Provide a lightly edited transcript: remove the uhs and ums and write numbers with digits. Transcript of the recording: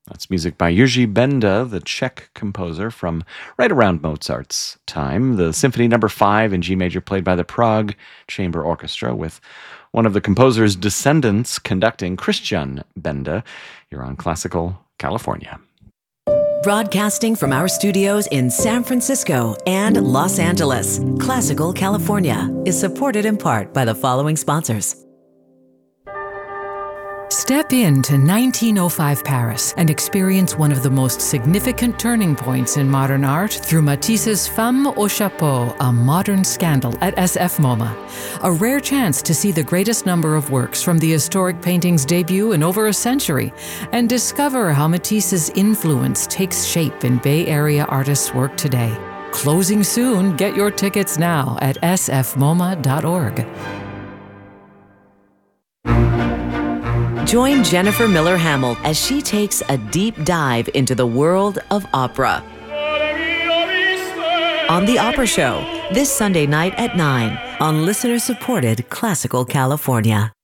That's music by Jiří Benda, the Czech composer from right around Mozart's time. The Symphony No. 5 in G major, played by the Prague Chamber Orchestra, with one of the composer's descendants conducting, Christian Benda. You're on Classical California. Broadcasting from our studios in San Francisco and Los Angeles, Classical California is supported in part by the following sponsors. Step into 1905 Paris and experience one of the most significant turning points in modern art through Matisse's Femme au Chapeau, a modern scandal at SF MoMA. A rare chance to see the greatest number of works from the historic painting's debut in over a century and discover how Matisse's influence takes shape in Bay Area artists' work today. Closing soon. Get your tickets now at sfmoma.org. Join Jennifer Miller Hamill as she takes a deep dive into the world of opera on The Opera Show this Sunday night at 9 on listener-supported Classical California.